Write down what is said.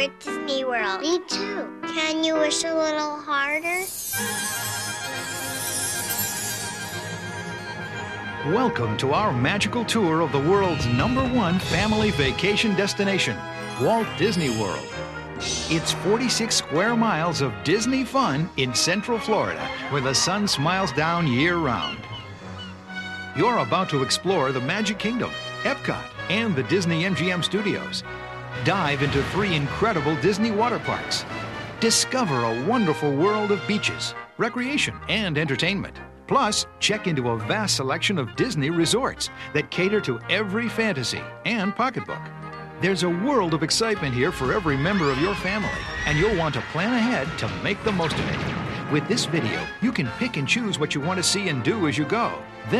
at Disney World. Me too. Can you wish a little harder? Welcome to our magical tour of the world's #1 family vacation destination, Walt Disney World. It's 46 square miles of Disney fun in Central Florida, where the sun smiles down year-round. You're about to explore the Magic Kingdom, Epcot, and the Disney MGM Studios. Dive into 3 incredible Disney water parks. Discover a wonderful world of beaches, recreation, and entertainment. Plus, check into a vast selection of Disney resorts that cater to every fantasy and pocketbook. There's a world of excitement here for every member of your family, and you'll want to plan ahead to make the most of it. With this video, you can pick and choose what you want to see and do as you go. Then